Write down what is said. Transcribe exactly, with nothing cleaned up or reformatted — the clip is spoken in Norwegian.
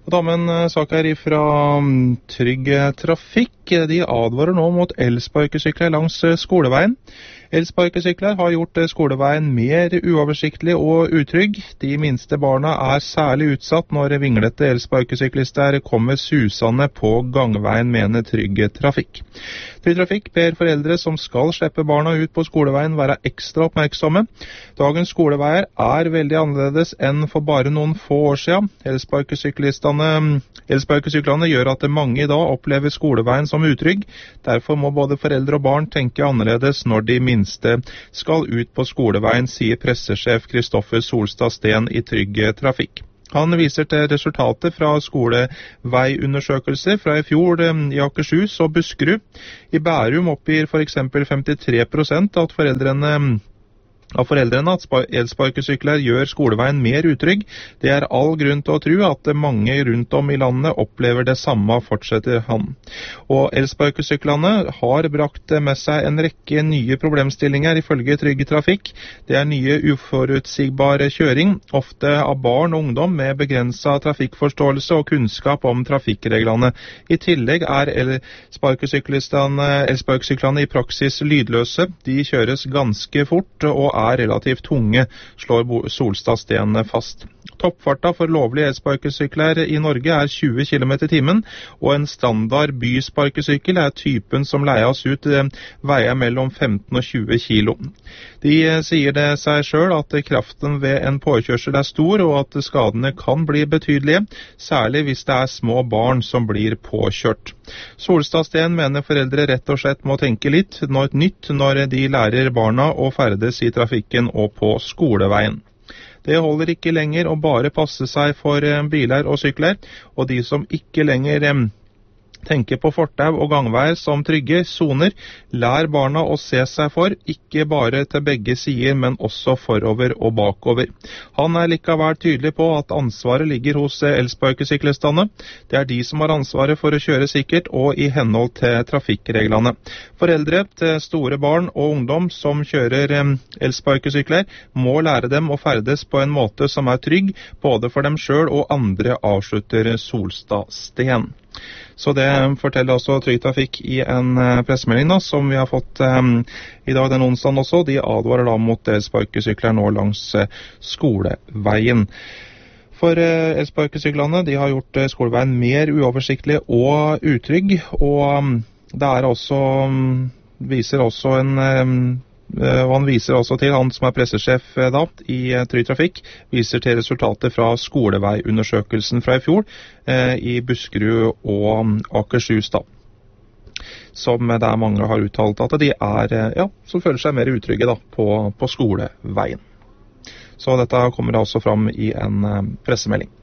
Og da med en sak her fra Trygg Trafikk. De advarer nå mot elsparkesykler langs skoleveien. Elsparkesykler har gjort skoleveien mer uoversiktlig og utrygg. De minste barna er særlig utsatt når vinglete elsparkesyklister kommer susende på gangveien, mener Trygg Trafikk. Trygg Trafikk ber foreldre som skal slippe barna ut på skoleveien være ekstra oppmerksomme. Dagens skoleveier er veldig annerledes enn for bare noen få år siden. Elsparkesyklistene, elsparkesyklene gjør at mange i dag opplever skoleveien som utrygg. Derfor må både foreldre og barn tenke annerledes når de minste skal ut på skoleveien, sier pressesjef Kristoffer Solstad Steen i Trygg Trafikk. Han viser til resultater fra skoleveiundersøkelser fra i fjor i Akershus og Buskerud. I Bærum oppgir for eksempel femtitre prosent at foreldrene av foreldrene at elsparkesykler gjør skoleveien mer utrygg. Det er all grunn til å tro at mange rundt om i landet opplever det samme, fortsetter han. Og elsparkesyklene har brakt med seg en rekke nye problemstillinger ifølge Trygg Trafikk. Det er nye uforutsigbare kjøring, ofte av barn og ungdom med begrenset trafikkforståelse og kunnskap om trafikkreglene. I tillegg er elsparkesyklene, elsparkesyklene i praksis lydløse. De kjøres ganske fort og er relativt tunge, slår Solstad Steen fast. Toppfarta for lovlige elsparkesykler i Norge er tjue kilometer i timen, og en standard bysparkesykkel er typen som leies ut veier mellom femten og tjue kilo. De sier det seg selv at kraften ved en påkjørsel er stor, og at skadene kan bli betydelige, særlig hvis det er små barn som blir påkjørt. Solstad Steen mener foreldre rett og slett må tenke litt noe nytt når de lærer barna å ferdes i trafikken og på skoleveien. Det holder ikke lenger å bare passe seg for biler og sykler, og de som ikke lenger tenker på fortau og gangveier som trygge soner, lær barna å se seg for, ikke bare til begge sider, men også forover og bakover. Han er likevel tydelig på at ansvaret ligger hos elsparkesyklistene. Det er de som har ansvaret for å kjøre sikkert og i henhold til trafikkreglene. Foreldre til store barn og ungdom som kjører elsparkesykler må lære dem å ferdes på en måte som er trygg, både for dem selv og andre, avslutter Solstad Steen. Så det forteller også Trygg Trafikk i en pressemelding da, som vi har fått um, i dag den onsdagen også. De advarer da mot elsparkesykler nå langs uh, skoleveien. For uh, elsparkesyklene, de har gjort uh, skoleveien mer uoversiktlig og utrygg, og um, det er også, um, viser også en... Um, Og han viser også til, han som er pressesjef da, i Trygg Trafikk, viser til resultater fra skoleveiundersøkelsen fra i fjor eh, i Buskerud og Akershus da. Som der mange har uttalt at de er, ja, som føler seg mer utrygge da, på, på skoleveien. Så dette kommer også fram i en eh, pressemelding.